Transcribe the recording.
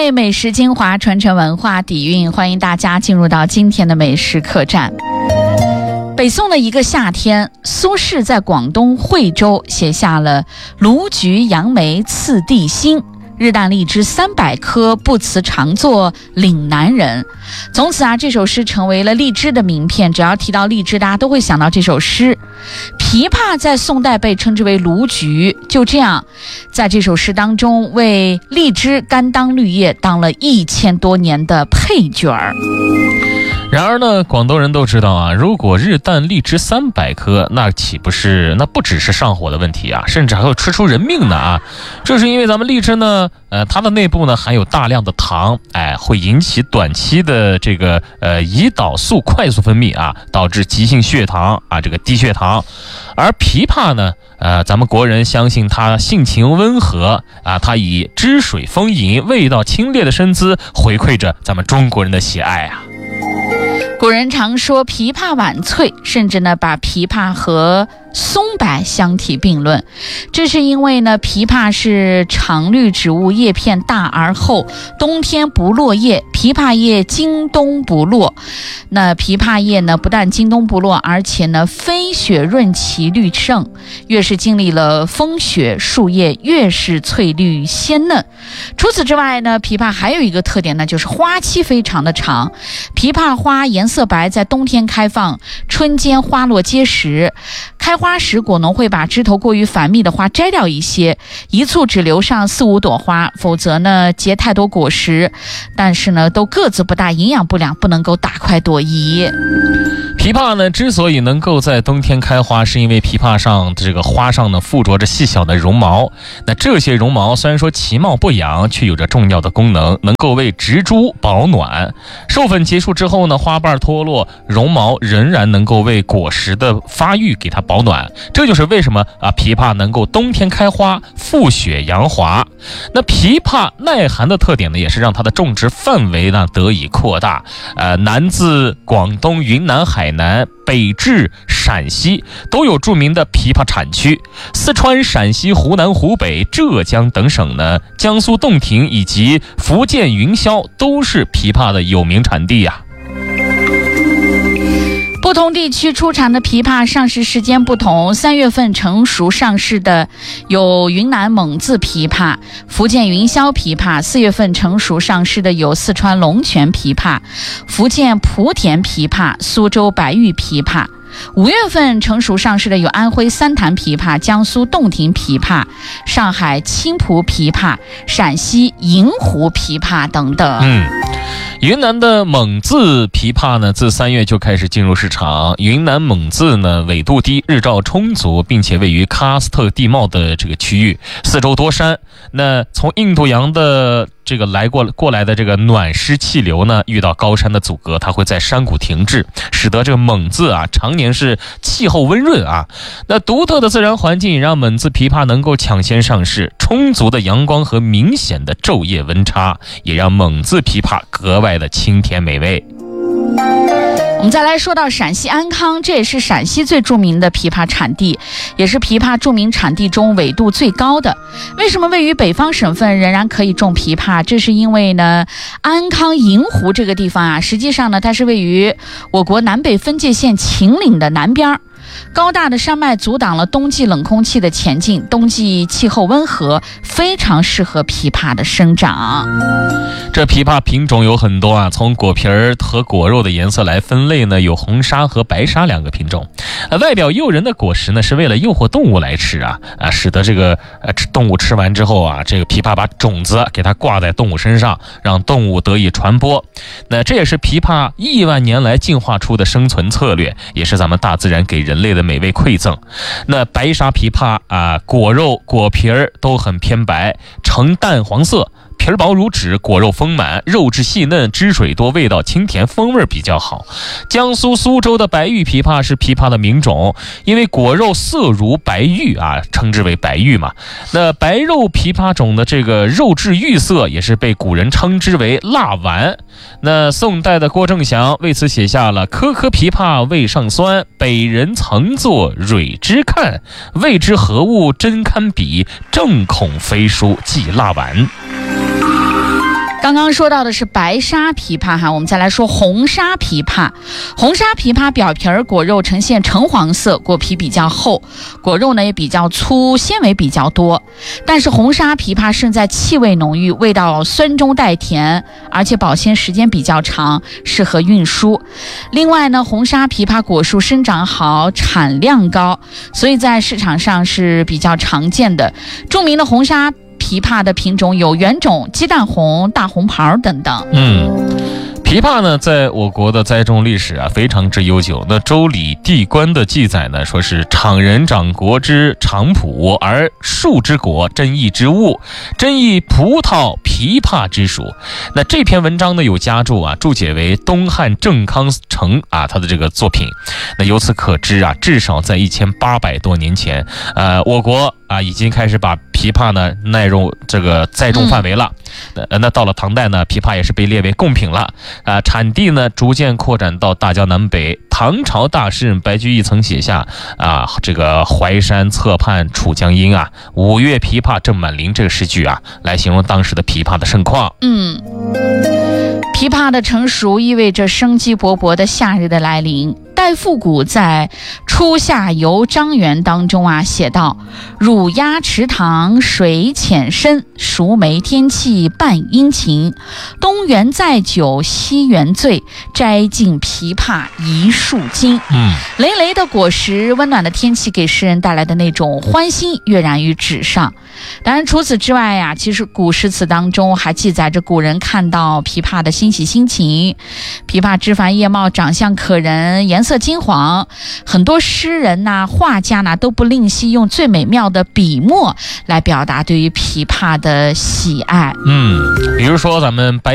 味美食精华，传承文化底蕴，欢迎大家进入到今天的美食客栈。北宋的一个夏天，苏轼在广东惠州写下了卢橘杨梅次第新，日啖荔枝300颗，不辞常作岭南人。从此这首诗成为了荔枝的名片，只要提到荔枝，大家都会想到这首诗。枇杷在宋代被称之为卢橘，就这样在这首诗当中为荔枝甘当绿叶，当了1000多年的配角儿。 然而呢，广东人都知道如果日啖荔枝300颗，那不只是上火的问题甚至还会吃出人命的这是因为咱们荔枝呢，它的内部呢含有大量的糖，会引起短期的这个胰岛素快速分泌导致急性血糖这个低血糖。而枇杷呢，咱们国人相信它性情温和它以汁水丰盈、味道清冽的身姿回馈着咱们中国人的喜爱古人常说枇杷晚翠，甚至呢把枇杷和松柏相提并论。这是因为呢，枇杷是常绿植物，叶片大而厚，冬天不落叶，枇杷叶经冬不落。那枇杷叶呢，不但经冬不落，而且呢飞雪润其绿盛，越是经历了风雪，树叶越是翠绿鲜嫩。除此之外呢，枇杷还有一个特点呢，就是花期非常的长。枇杷花颜色白，在冬天开放，春间花落结实。开花时，果农会把枝头过于繁密的花摘掉一些，一簇只留上4、5朵花，否则呢结太多果实。但是呢，都个子不大，营养不良，不能够大快朵颐。 枇杷呢，之所以能够在冬天开花，是因为枇杷上这个花上呢附着着细小的绒毛。那这些绒毛虽然说其貌不扬，却有着重要的功能，能够为植株保暖。授粉结束之后呢，花瓣脱落，绒毛仍然能够为果实的发育给它保暖。这就是为什么枇杷能够冬天开花，富雪扬华。那枇杷耐寒的特点呢，也是让它的种植范围呢得以扩大。南自广东、云南、海南，北至陕西，都有著名的枇杷产区。四川、陕西、湖南、湖北、浙江等省呢，江苏洞庭以及福建云霄都是枇杷的有名产地不同地区出产的枇杷上市时间不同，3月份成熟上市的有云南蒙自枇杷、福建云霄枇杷；4月份成熟上市的有四川龙泉枇杷、福建莆田枇杷、苏州白玉枇杷。5月份成熟上市的有安徽三潭枇杷、江苏洞庭枇杷、上海青浦枇杷、陕西银湖枇杷等等。 云南的蒙自枇杷呢，自3月就开始进入市场。云南蒙自呢，纬度低，日照充足，并且位于喀斯特地貌的这个区域，四周多山。那从印度洋的这个过来的这个暖湿气流呢，遇到高山的阻隔，它会在山谷停滞，使得这个蒙自常年是气候温润那独特的自然环境让蒙自枇杷能够抢先上市，充足的阳光和明显的昼夜温差，也让蒙自枇杷格外的清甜美味。 我们再来说到陕西安康，这也是陕西最著名的枇杷产地，也是枇杷著名产地中纬度最高的。为什么位于北方省份仍然可以种枇杷？这是因为呢，安康银湖这个地方实际上呢，它是位于我国南北分界线秦岭的南边。高大的山脉阻挡了冬季冷空气的前进，冬季气候温和，非常适合枇杷的生长。 这枇杷品种有很多从果皮儿和果肉的颜色来分类呢，有红沙和白沙2个品种。外表诱人的果实呢，是为了诱惑动物来吃使得这个动物吃完之后这个枇杷把种子给它挂在动物身上，让动物得以传播。那这也是枇杷亿万年来进化出的生存策略，也是咱们大自然给人类的美味馈赠。那白沙枇杷果肉果皮儿都很偏白，呈淡黄色，皮儿薄如纸，果肉丰满，肉质细嫩，汁水多，味道清甜，风味比较好。江苏苏州的白玉枇杷是枇杷的名种，因为果肉色如白玉称之为白玉嘛。那白肉枇杷种的这个肉质玉色，也是被古人称之为蜡丸。那宋代的郭正祥为此写下了颗颗枇杷味上酸，北人曾作蕊之看，未知何物真堪比，正恐非书即蜡丸。 刚刚说到的是白沙枇杷哈，我们再来说红沙枇杷。红沙枇杷表皮儿果肉呈现橙黄色，果皮比较厚，果肉呢也比较粗，纤维比较多。但是红沙枇杷胜在气味浓郁，味道酸中带甜，而且保鲜时间比较长，适合运输。另外呢，红沙枇杷果树生长好，产量高，所以在市场上是比较常见的。著名的红沙枇杷的品种有原种、鸡蛋红、大红袍等等。 枇杷呢，在我国的栽种历史啊非常之悠久。那《周礼·地官》的记载呢，说是场人长国之长圃，而树之果，珍异之物，珍异葡萄、枇杷之属。那这篇文章呢有加注啊，注解为东汉郑康成啊他的这个作品。那由此可知啊，至少在1800多年前，我国啊已经开始把枇杷呢纳入这个栽种范围了。那到了唐代呢，枇杷也是被列为贡品了。产地呢逐渐扩展到大江南北。唐朝大诗人白居易曾写下这个淮山侧畔楚江阴啊，5月枇杷正满林这个诗句啊，来形容当时的枇杷的盛况。 枇杷的成熟意味着生机勃勃的夏日的来临。戴复古在《初夏游张园》当中啊写道：乳鸭池塘水浅深，熟梅天气伴阴晴。东园载酒西园醉，摘尽枇杷一树金。累累的果实，温暖的天气给诗人带来的那种欢欣跃然于纸上。当然除此之外呀，其实古诗词当中还记载着古人看到枇杷的欣喜心情。枇杷枝繁叶茂，长相可人，颜色金黄，很多诗人呐、画家呐都不吝惜用最美妙的笔墨来表达对于枇杷的喜爱。 比如说咱们